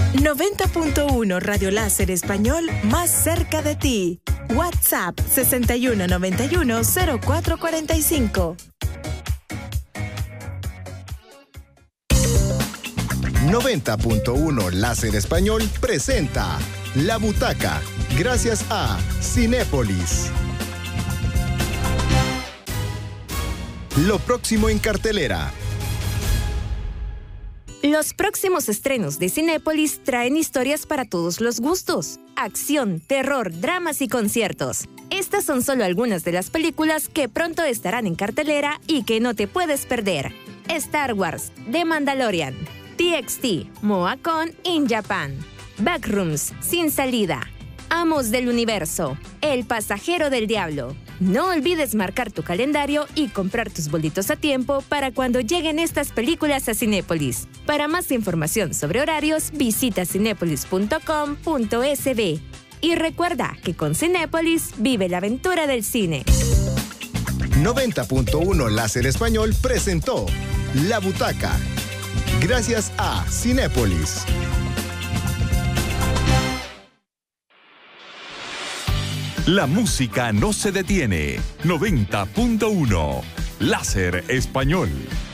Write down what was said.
90.1 Radio Láser Español, más cerca de ti. WhatsApp 6191-0445. 90.1 Láser Español presenta La Butaca, gracias a Cinépolis. Lo próximo en cartelera. Los próximos estrenos de Cinépolis traen historias para todos los gustos: acción, terror, dramas y conciertos. Estas son solo algunas de las películas que pronto estarán en cartelera y que no te puedes perder: Star Wars, The Mandalorian, TXT, MoaCon in Japan, Backrooms, Sin Salida, Amos del Universo, El Pasajero del Diablo. No olvides marcar tu calendario y comprar tus boletos a tiempo para cuando lleguen estas películas a Cinépolis. Para más información sobre horarios, visita cinépolis.com.sb. Y recuerda que con Cinépolis vive la aventura del cine. 90.1 Láser Español presentó La Butaca, gracias a Cinépolis. La música no se detiene. 90.1 Láser Español.